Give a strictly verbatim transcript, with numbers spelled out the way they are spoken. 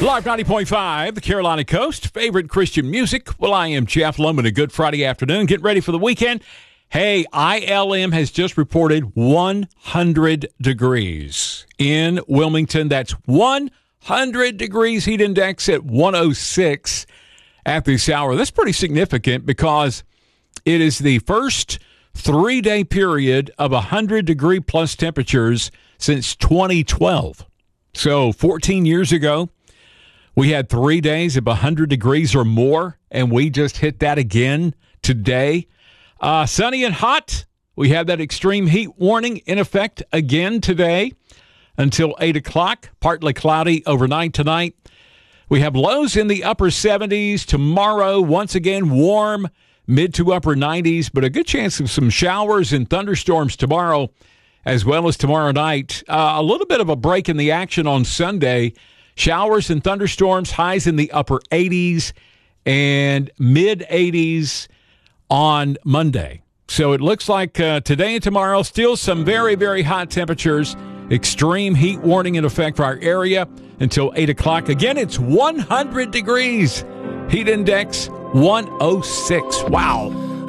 Live ninety point five, the Carolina Coast, favorite Christian music. Well, I am Jeff Loman. A good Friday afternoon. Getting ready for the weekend. Hey, I L M has just reported one hundred degrees in Wilmington. That's one hundred degrees heat index at one oh six at this hour. That's pretty significant because it is the first three-day period of one hundred degree plus temperatures since twenty twelve. So fourteen years ago, we had three days of one hundred degrees or more, and we just hit that again today. Uh, sunny and hot. We have that extreme heat warning in effect again today until eight o'clock. Partly cloudy overnight tonight. We have lows in the upper seventies. Tomorrow, once again, warm, mid to upper nineties, but a good chance of some showers and thunderstorms tomorrow, as well as tomorrow night. Uh, a little bit of a break in the action on Sunday. Showers and thunderstorms, highs in the upper eighties and mid eighties on Monday. So it looks like uh, today and tomorrow, still some very, very hot temperatures. Extreme heat warning in effect for our area until eight o'clock. Again, it's one hundred degrees. Heat index one oh six. Wow.